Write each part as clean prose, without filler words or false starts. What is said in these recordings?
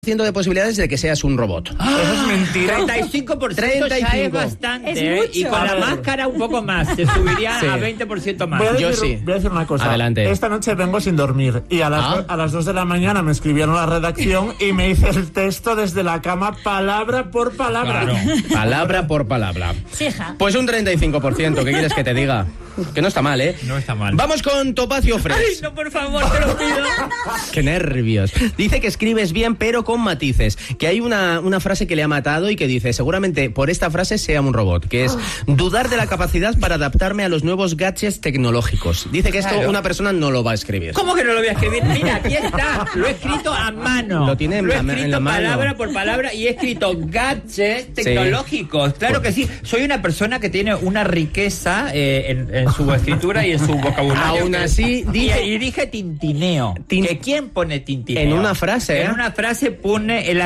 de posibilidades de que seas un robot. Eso es mentira. 35% ya es bastante. Es mucho. Y con la máscara un poco más. Se subiría Sí. a 20% más. Voy a Yo decir, sí. voy a decir una cosa. Adelante. Esta noche vengo sin dormir y a las 2 de la mañana me escribieron a la redacción y me hice el texto desde la cama palabra por palabra. Claro. Palabra por palabra. Sí, hija. Pues un 35%, ¿qué quieres que te diga? Que no está mal, ¿eh? No está mal. Vamos con Topacio Fresh. Ay, no, por favor, te lo pido. ¡Qué nervios! Dice que escribes bien, pero con matices. Que hay una frase que le ha matado y que dice, seguramente por esta frase sea un robot, que es dudar de la capacidad para adaptarme a los nuevos gadgets tecnológicos. Dice que esto Claro. una persona no lo va a escribir. ¿Cómo que no lo voy a escribir? Mira, aquí está. Lo he escrito a mano. Lo tiene en Lo he la escrito mano. palabra por palabra y he escrito gadgets tecnológicos. Claro que sí. Soy una persona que tiene una riqueza en su escritura y en su vocabulario. Aún así, dice... Y dije tintineo. ¿Que quién pone tintineo? En una frase, ¿eh? En una frase pone el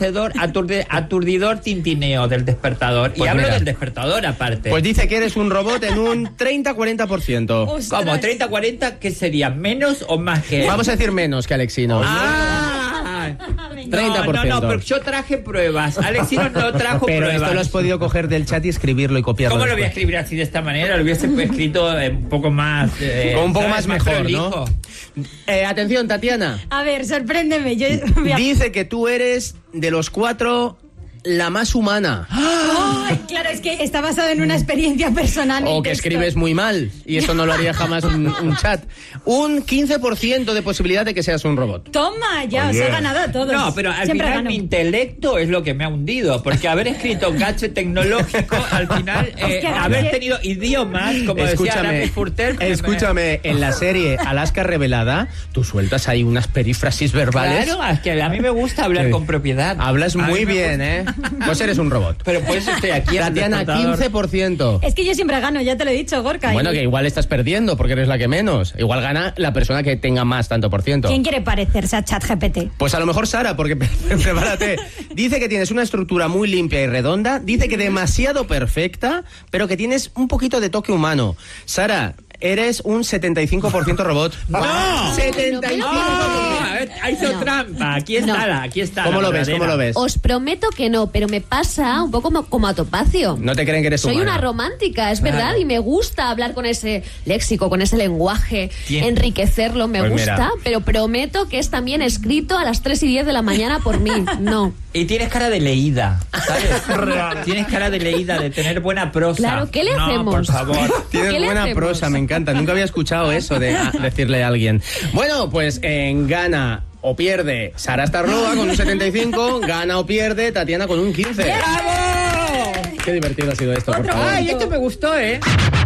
aturdidor tintineo del despertador. Pues y hablo mira. del despertador aparte. Pues dice que eres un robot en un 30-40%. Ostras. ¿Cómo? ¿30-40? ¿Qué sería? ¿Menos o más que...? Vamos a decir menos que Alexino. ¡Ah! 30%. No, pero yo traje pruebas. Alexino no trajo Pero pruebas. esto lo has podido coger del chat y escribirlo y copiarlo. ¿Cómo lo voy a después. escribir así de esta manera? Lo hubiese escrito un poco más... Con un poco ¿sabes? más mejor, prolijo. ¿no? Atención, Tatiana. A ver, sorpréndeme. Yo voy a... Dice que tú eres, de los 4, la más humana. Ay, claro, es que está basado en una experiencia personal. O mi que texto. escribes muy mal. Y eso no lo haría jamás un chat. Un 15% de posibilidad de que seas un robot. Toma, ya, os he ganado a todos. No, pero al Siempre final gano. mi intelecto es lo que me ha hundido, porque haber escrito gadget tecnológico, al final, que haber Gabriel- tenido idiomas, como decía Aramis Furter... Escúchame, en la serie Alaska Revelada, tú sueltas ahí unas perífrasis verbales. Claro, es que a mí me gusta hablar con propiedad. Hablas A mí muy me bien, gusta. ¿eh? Pues eres un robot. Pero por eso estoy aquí. en el Tatiana, despertador. 15%. Es que yo siempre gano, ya te lo he dicho, Gorka. Bueno, Y- que igual estás perdiendo porque eres la que menos. Igual gana la persona que tenga más tanto por ciento. ¿Quién quiere parecerse a ChatGPT? Pues a lo mejor Sara, porque prepárate. Dice que tienes una estructura muy limpia y redonda. Dice que demasiado perfecta, pero que tienes un poquito de toque humano. Sara, eres un 75% robot. ¡No! 75%. No, a ver, ha hecho trampa. Aquí está No. aquí está. ¿Cómo la lo ves? verdadera. ¿Cómo lo ves? Os prometo que no, pero me pasa un poco como a Topacio. No te creen que eres Soy humana. una romántica, es Claro. verdad, y me gusta hablar con ese léxico, con ese lenguaje, Bien. enriquecerlo, me Pues gusta, mira. pero prometo que es también escrito a las 3:10 de la mañana por mí. No. Y tienes cara de leída, ¿sabes? Real. Tienes cara de leída, de tener buena prosa. Claro, ¿qué le No, hacemos? por favor. Tienes ¿Qué le buena hacemos? prosa, me encanta. Nunca había escuchado eso de decirle a alguien. Bueno, pues en gana o pierde Sara Starloa con un 75, gana o pierde Tatiana con un 15. ¡Bravo! Qué divertido ha sido esto, por favor. Ay, esto me gustó, ¿eh?